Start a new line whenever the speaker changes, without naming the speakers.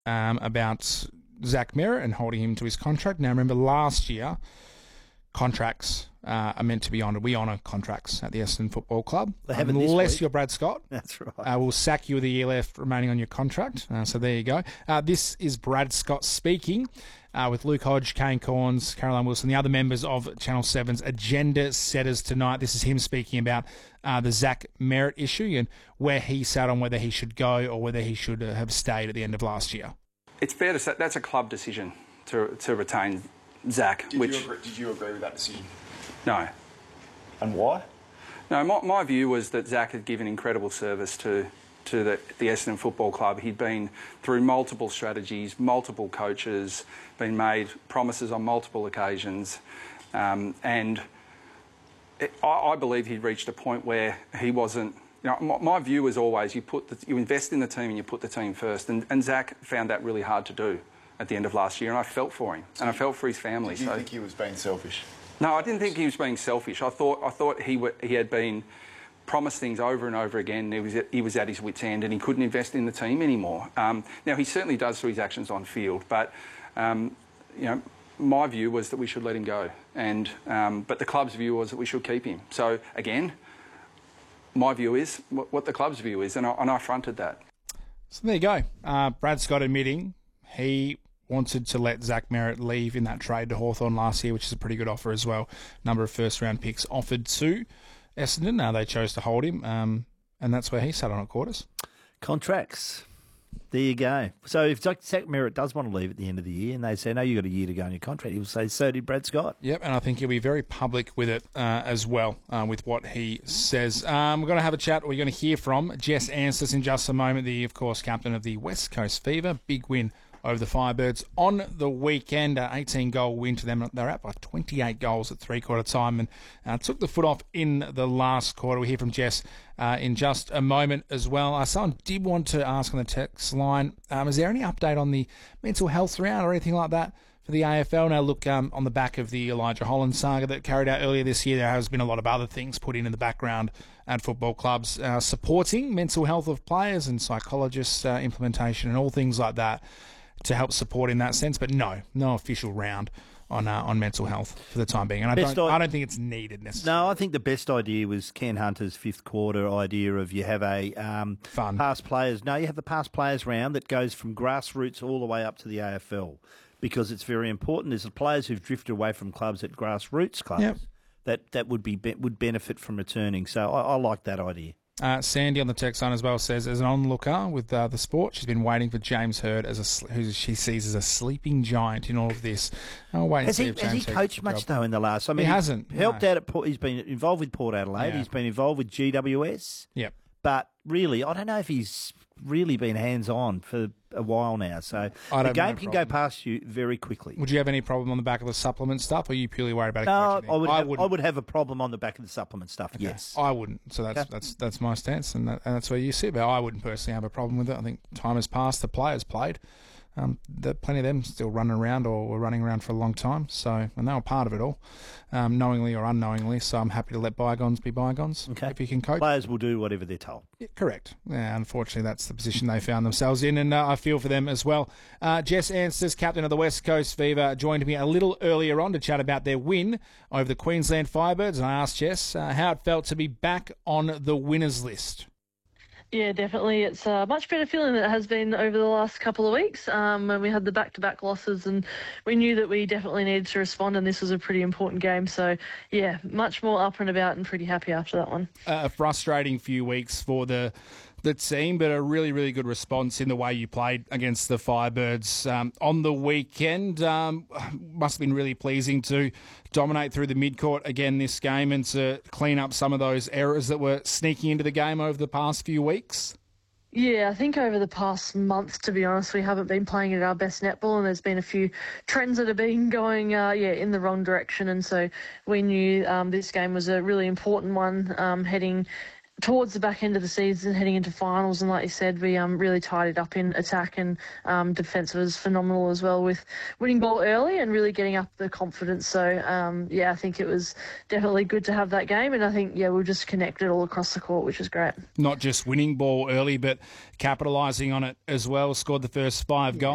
about Zach Merrett and holding him to his contract. Now, remember last year, contracts are meant to be honoured. We honour contracts at the Essendon Football Club.
They haven't
unless
this week.
you're Brad Scott.
That's right.
We'll sack you with a year left remaining on your contract. So there you go. This is Brad Scott speaking with Luke Hodge, Kane Corns, Caroline Wilson, the other members of Channel 7's Agenda Setters tonight. This is him speaking about the Zach Merrett issue and where he sat on whether he should go or whether he should have stayed at the end of last year.
It's fair to say that's a club decision to retain Zach.
Did you agree with that decision?
No.
And why?
No, my view was that Zach had given incredible service to the Essendon Football Club. He'd been through multiple strategies, multiple coaches, been made promises on multiple occasions, and I believe he'd reached a point where he wasn't. You know, my view was always you invest in the team and you put the team first, and Zach found that really hard to do at the end of last year, and I felt for him, and I felt for his family.
Did you think he was being selfish?
No, I didn't think he was being selfish. I thought he had been promised things over and over again. He was at his wit's end, and he couldn't invest in the team anymore. Now he certainly does through his actions on field, but you know, my view was that we should let him go, and but the club's view was that we should keep him. So again, my view is what the club's view is, and I fronted that.
So there you go. Brad Scott admitting he wanted to let Zach Merrett leave in that trade to Hawthorn last year, which is a pretty good offer as well. Number of first-round picks offered to Essendon. Now they chose to hold him, and that's where he sat on at quarters.
Contracts. There you go. So if Zach Merrett does want to leave at the end of the year and they say, no, you've got a year to go on your contract, he'll say, so did Brad Scott.
Yep, and I think he'll be very public with it as well, with what he says. We're going to have a chat. We're going to hear from Jess Anstice in just a moment, the, of course, captain of the West Coast Fever. Big win over the Firebirds on the weekend. 18-goal win to them. They're out by 28 goals at three-quarter time and took the foot off in the last quarter. We'll hear from Jess in just a moment as well. Someone did want to ask on the text line, is there any update on the mental health round or anything like that for the AFL? Now, look, on the back of the Elijah Holland saga that carried out earlier this year, there has been a lot of other things put in the background at football clubs supporting mental health of players and psychologists, implementation and all things like that, to help support in that sense, but no official round on mental health for the time being, and I don't think it's needed necessarily.
No, I think the best idea was Ken Hunter's fifth quarter idea of you have a
fun
past players. No, you have the past players round that goes from grassroots all the way up to the AFL, because it's very important. There's the players who've drifted away from clubs at grassroots clubs that would benefit from returning. So I like that idea.
Sandy on the text line as well says, as an onlooker with the sport, she's been waiting for James Hird who she sees as a sleeping giant in all of this. I'll wait and see if James
Has he coached much though in the last? I mean,
he hasn't.
Helped out at Port. He's been involved with Port Adelaide.
Yeah.
He's been involved with GWS.
Yep.
But really, I don't know if he's really been hands-on for a while now. So the game can go past you very quickly.
Would you have any problem on the back of the supplement stuff, or are you purely worried about it?
No, I would have a problem on the back of the supplement stuff, okay. Yes.
I wouldn't. So that's my stance, and that's where you sit. But I wouldn't personally have a problem with it. I think time has passed. The players played. Plenty of them still running around or were running around for a long time. So, and they were part of it all, knowingly or unknowingly. So I'm happy to let bygones be bygones.
Okay.
If you can cope.
Players will do whatever they're told.
Yeah, correct. Yeah, unfortunately, that's the position they found themselves in, and I feel for them as well. Jess Anstice, captain of the West Coast Fever, joined me a little earlier on to chat about their win over the Queensland Firebirds, and I asked Jess how it felt to be back on the winners list.
Yeah, definitely. It's a much better feeling than it has been over the last couple of weeks when we had the back-to-back losses, and we knew that we definitely needed to respond, and this was a pretty important game. So, yeah, much more up and about and pretty happy after that one. A
frustrating few weeks for the team, but a really, really good response in the way you played against the Firebirds on the weekend. Must have been really pleasing to dominate through the midcourt again this game and to clean up some of those errors that were sneaking into the game over the past few weeks.
Yeah, I think over the past month, to be honest, we haven't been playing at our best netball, and there's been a few trends that have been going, in the wrong direction. And so we knew this game was a really important one heading towards the back end of the season, heading into finals. And like you said, we really tied it up in attack, and defence was phenomenal as well, with winning ball early and really getting up the confidence. So, I think it was definitely good to have that game. And I think, we just connected all across the court, which was great.
Not just winning ball early, but capitalising on it as well. Scored the first 5 goals.